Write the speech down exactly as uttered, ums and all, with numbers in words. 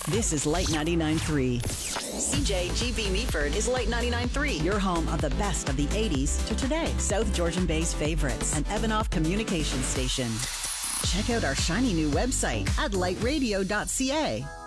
This is Light ninety-nine point three. C J G B Meaford is Light ninety-nine point three, your home of the best of the eighties to today. South Georgian Bay's favorites, an Evanoff communication station. Check out our shiny new website at light radio dot c a.